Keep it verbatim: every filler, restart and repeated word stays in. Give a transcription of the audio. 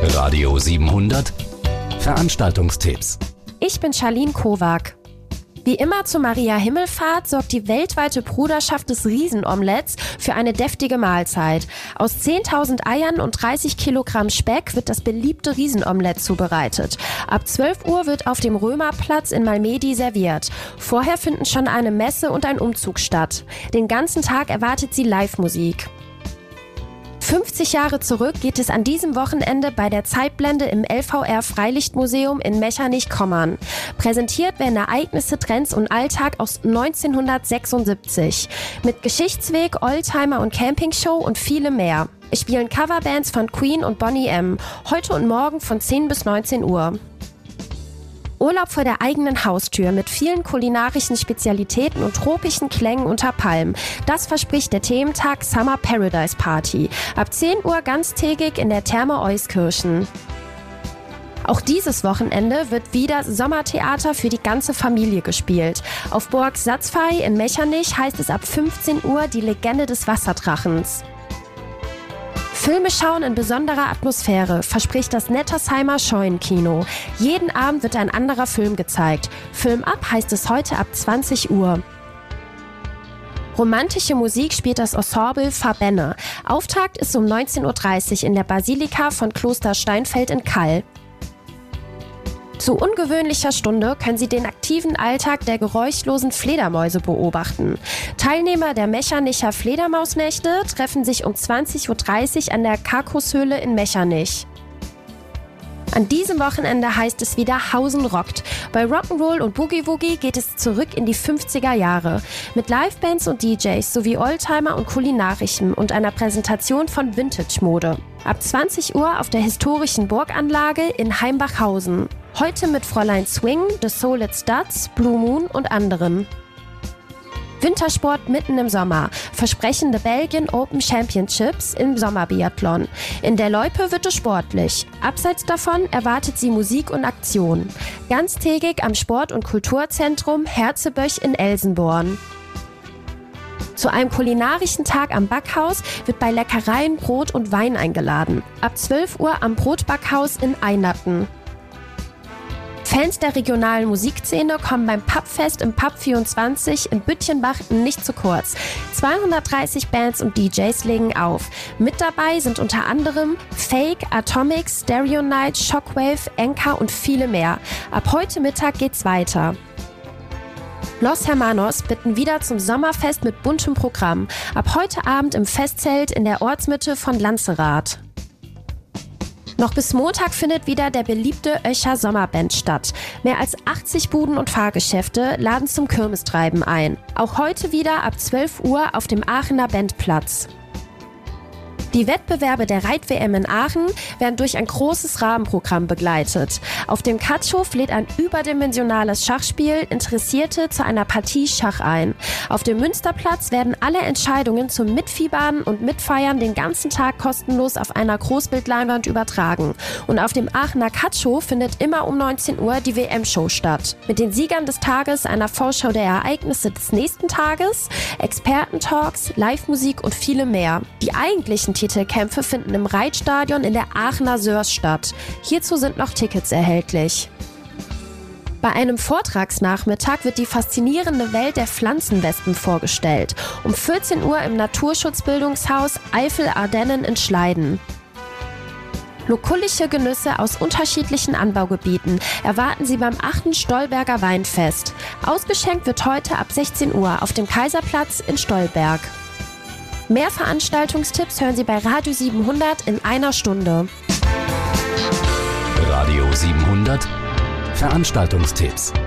Radio siebenhundert Veranstaltungstipps. Ich bin Charlene Kowak. Wie immer zur Maria-Himmelfahrt sorgt die weltweite Bruderschaft des Riesenomelettes für eine deftige Mahlzeit. Aus zehntausend Eiern und dreißig Kilogramm Speck wird das beliebte Riesenomelett zubereitet. Ab zwölf Uhr wird auf dem Römerplatz in Malmedy serviert. Vorher finden schon eine Messe und ein Umzug statt. Den ganzen Tag erwartet sie Live-Musik. fünfzig Jahre zurück geht es an diesem Wochenende bei der Zeitblende im L V R-Freilichtmuseum in Mechernich-Kommern. Präsentiert werden Ereignisse, Trends und Alltag aus neunzehnhundertsechsundsiebzig. Mit Geschichtsweg, Oldtimer und Campingshow und viele mehr. Es spielen Coverbands von Queen und Boney M. Heute und morgen von zehn bis neunzehn Uhr. Urlaub vor der eigenen Haustür mit vielen kulinarischen Spezialitäten und tropischen Klängen unter Palmen. Das verspricht der Thementag Summer Paradise Party. Ab zehn Uhr ganztägig in der Therme Euskirchen. Auch dieses Wochenende wird wieder Sommertheater für die ganze Familie gespielt. Auf Burg Satzfey in Mechernich heißt es ab fünfzehn Uhr die Legende des Wasserdrachens. Filme schauen in besonderer Atmosphäre, verspricht das Nettersheimer Scheunenkino. Jeden Abend wird ein anderer Film gezeigt. Film ab heißt es heute ab zwanzig Uhr. Romantische Musik spielt das Ensemble Verbänne. Auftakt ist um neunzehn Uhr dreißig in der Basilika von Kloster Steinfeld in Kall. Zu ungewöhnlicher Stunde können Sie den aktiven Alltag der geräuschlosen Fledermäuse beobachten. Teilnehmer der Mechernicher Fledermausnächte treffen sich um zwanzig Uhr dreißig an der Karkushöhle in Mechernich. An diesem Wochenende heißt es wieder Hausen rockt. Bei Rock'n'Roll und Boogie Woogie geht es zurück in die fünfziger Jahre. Mit Livebands und D Js sowie Oldtimer und Kulinarischem und einer Präsentation von Vintage-Mode. Ab zwanzig Uhr auf der historischen Burganlage in Heimbachhausen. Heute mit Fräulein Swing, The Solid Studs, Blue Moon und anderen. Wintersport mitten im Sommer. Versprechende Belgien Open Championships im Sommerbiathlon. In der Loipe wird es sportlich. Abseits davon erwartet sie Musik und Aktion. Ganztägig am Sport- und Kulturzentrum Herzeböch in Elsenborn. Zu einem kulinarischen Tag am Backhaus wird bei Leckereien Brot und Wein eingeladen. Ab zwölf Uhr am Brotbackhaus in Einatten. Fans der regionalen Musikszene kommen beim Pubfest im Pub vierundzwanzig in Büttchenbach nicht zu kurz. zweihundertdreißig Bands und D Js legen auf. Mit dabei sind unter anderem Fake, Atomic, Stereo Night, Shockwave, Enka und viele mehr. Ab heute Mittag geht's weiter. Los Hermanos bitten wieder zum Sommerfest mit buntem Programm. Ab heute Abend im Festzelt in der Ortsmitte von Lanzerath. Noch bis Montag findet wieder der beliebte Öcher Sommerband statt. Mehr als achtzig Buden und Fahrgeschäfte laden zum Kirmestreiben ein. Auch heute wieder ab zwölf Uhr auf dem Aachener Bandplatz. Die Wettbewerbe der Reit-W M in Aachen werden durch ein großes Rahmenprogramm begleitet. Auf dem Katschhof lädt ein überdimensionales Schachspiel Interessierte zu einer Partie Schach ein. Auf dem Münsterplatz werden alle Entscheidungen zum Mitfiebern und Mitfeiern den ganzen Tag kostenlos auf einer Großbildleinwand übertragen. Und auf dem Aachener Katschhof findet immer um neunzehn Uhr die W M-Show statt. Mit den Siegern des Tages, einer Vorschau der Ereignisse des nächsten Tages, Expertentalks, Live-Musik und viele mehr. Die eigentlichen Titelkämpfe finden im Reitstadion in der Aachener Sörs statt. Hierzu sind noch Tickets erhältlich. Bei einem Vortragsnachmittag wird die faszinierende Welt der Pflanzenwespen vorgestellt. Um vierzehn Uhr im Naturschutzbildungshaus Eifel-Ardennen in Schleiden. Lokullische Genüsse aus unterschiedlichen Anbaugebieten erwarten Sie beim achten Stolberger Weinfest. Ausgeschenkt wird heute ab sechzehn Uhr auf dem Kaiserplatz in Stolberg. Mehr Veranstaltungstipps hören Sie bei Radio siebenhundert in einer Stunde. Radio siebenhundert Veranstaltungstipps.